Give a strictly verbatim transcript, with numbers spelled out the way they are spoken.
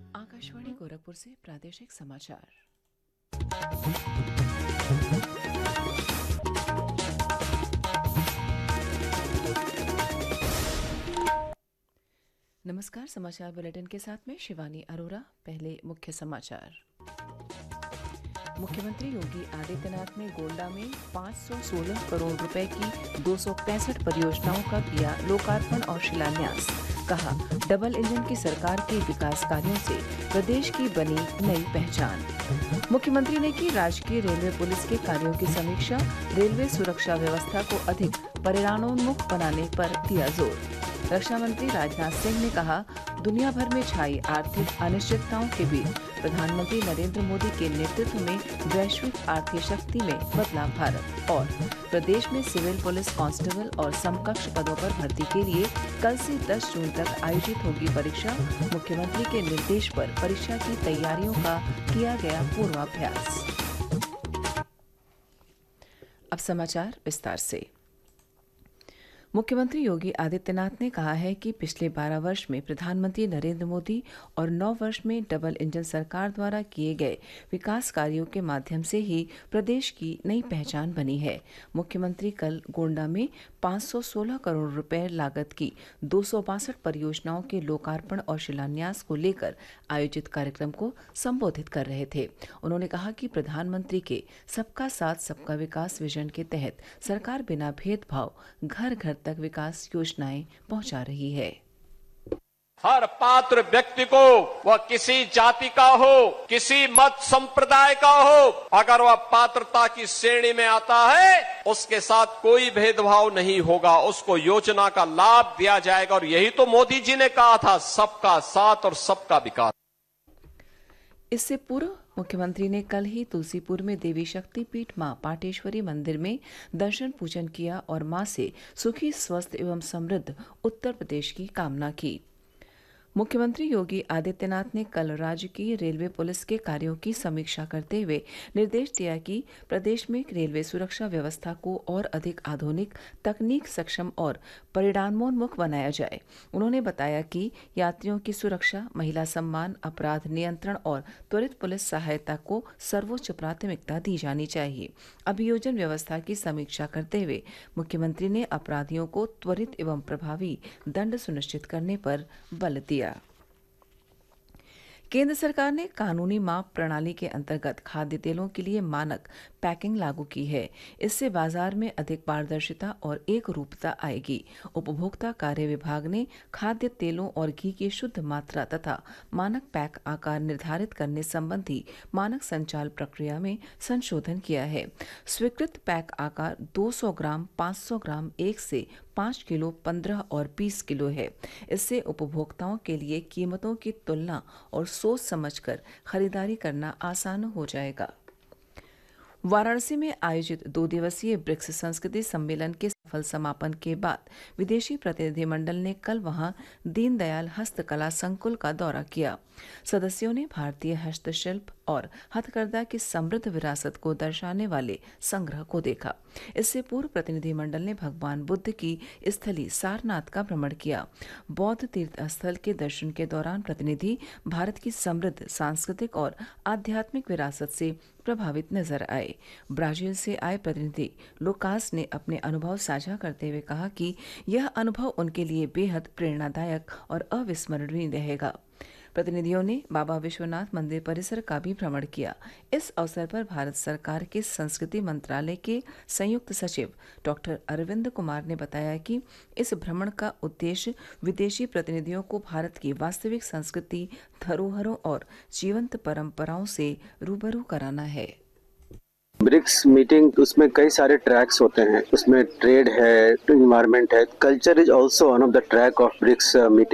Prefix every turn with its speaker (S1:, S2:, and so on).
S1: आकाशवाणी गोरखपुर से प्रादेशिक समाचार। नमस्कार, समाचार बुलेटिन के साथ में शिवानी अरोरा। पहले मुख्य समाचार। मुख्यमंत्री योगी आदित्यनाथ ने गोंडा में पाँच सौ सोलह करोड़ रुपए की दो सौ पैंसठ परियोजनाओं का किया लोकार्पण और शिलान्यास। कहा, डबल इंजन की सरकार के विकास कार्यों से प्रदेश की बनी नई पहचान। मुख्यमंत्री ने की राजकीय रेलवे पुलिस के कार्यों की समीक्षा। रेलवे सुरक्षा व्यवस्था को अधिक परिणामोन्मुख बनाने पर दिया जोर। रक्षा मंत्री राजनाथ सिंह ने कहा, दुनिया भर में छाई आर्थिक अनिश्चितताओं के बीच प्रधानमंत्री नरेंद्र मोदी के नेतृत्व में वैश्विक आर्थिक शक्ति में बदला भारत। और प्रदेश में सिविल पुलिस कांस्टेबल और समकक्ष पदों पर भर्ती के लिए कल से दस जून तक आयोजित होगी परीक्षा। मुख्यमंत्री के निर्देश पर परीक्षा की तैयारियों का किया गया पूर्वाभ्यास। अब समाचार विस्तार से। मुख्यमंत्री योगी आदित्यनाथ ने कहा है कि पिछले बारह वर्ष में प्रधानमंत्री नरेंद्र मोदी और नौ वर्ष में डबल इंजन सरकार द्वारा किए गए विकास कार्यों के माध्यम से ही प्रदेश की नई पहचान बनी है। मुख्यमंत्री कल गोंडा में पाँच सौ सोलह करोड़ रुपए लागत की दो सौ बासठ परियोजनाओं के लोकार्पण और शिलान्यास को लेकर आयोजित कार्यक्रम को संबोधित कर रहे थे। उन्होंने कहा कि प्रधानमंत्री के सबका साथ सबका विकास विजन के तहत सरकार बिना भेदभाव घर घर तक विकास योजनाएं पहुंचा रही है।
S2: हर पात्र व्यक्ति को, वह किसी जाति का हो, किसी मत संप्रदाय का हो, अगर वह पात्रता की श्रेणी में आता है, उसके साथ कोई भेदभाव नहीं होगा, उसको योजना का लाभ दिया जाएगा। और यही तो मोदी जी ने कहा था, सबका साथ और सबका विकास।
S1: इससे पूर्व मुख्यमंत्री ने कल ही तुलसीपुर में देवी शक्तिपीठ मां पाटेश्वरी मंदिर में दर्शन पूजन किया और मां से सुखी, स्वस्थ एवं समृद्ध उत्तर प्रदेश की कामना की। मुख्यमंत्री योगी आदित्यनाथ ने कल राज्य की रेलवे पुलिस के कार्यों की समीक्षा करते हुए निर्देश दिया कि प्रदेश में रेलवे सुरक्षा व्यवस्था को और अधिक आधुनिक, तकनीक सक्षम और परिणामोन्मुख बनाया जाए। उन्होंने बताया कि यात्रियों की सुरक्षा, महिला सम्मान, अपराध नियंत्रण और त्वरित पुलिस सहायता को सर्वोच्च प्राथमिकता दी जानी चाहिए। अभियोजन व्यवस्था की समीक्षा करते हुए मुख्यमंत्री ने अपराधियों को त्वरित एवं प्रभावी दंड सुनिश्चित करने पर बल दिया। केंद्र सरकार ने कानूनी माप प्रणाली के अंतर्गत खाद्य तेलों के लिए मानक पैकिंग लागू की है। इससे बाजार में अधिक पारदर्शिता और एक रूपता आएगी। उपभोक्ता कार्य विभाग ने खाद्य तेलों और घी की शुद्ध मात्रा तथा मानक पैक आकार निर्धारित करने संबंधी मानक संचाल प्रक्रिया में संशोधन किया है। स्वीकृत पैक आकार दो सौ ग्राम, पाँच सौ ग्राम, एक से पाँच किलो, पंद्रह और बीस किलो है। इससे उपभोक्ताओं के लिए कीमतों की तुलना और सोच समझकर खरीदारी करना आसान हो जाएगा। वाराणसी में आयोजित दो दिवसीय ब्रिक्स संस्कृति सम्मेलन के सफल समापन के बाद विदेशी प्रतिनिधिमंडल ने कल वहां दीनदयाल हस्तकला संकुल का दौरा किया। सदस्यों ने भारतीय हस्तशिल्प और हथकरघा की समृद्ध विरासत को दर्शाने वाले संग्रह को देखा। इससे पूर्व प्रतिनिधिमंडल ने भगवान बुद्ध की स्थली सारनाथ का भ्रमण किया। बौद्ध तीर्थ स्थल के दर्शन के दौरान प्रतिनिधि भारत की समृद्ध सांस्कृतिक और आध्यात्मिक विरासत से प्रभावित नजर आए। ब्राजील से आए प्रतिनिधि लुकास ने अपने अनुभव साझा करते हुए कहा कि यह अनुभव उनके लिए बेहद प्रेरणादायक और अविस्मरणीय रहेगा। प्रतिनिधियों ने बाबा विश्वनाथ मंदिर परिसर का भी भ्रमण किया। इस अवसर पर भारत सरकार के संस्कृति मंत्रालय के संयुक्त सचिव डॉक्टर अरविंद कुमार ने बताया कि इस भ्रमण का उद्देश्य विदेशी प्रतिनिधियों को भारत की वास्तविक संस्कृति, धरोहरों और जीवंत परंपराओं से रूबरू कराना है।
S3: ब्रिक्स मीटिंग, उसमें कई सारे ट्रैक्स होते हैं। उसमें ट्रेड है, इन्वायरमेंट है, culture is also one of the track of BRICS meeting.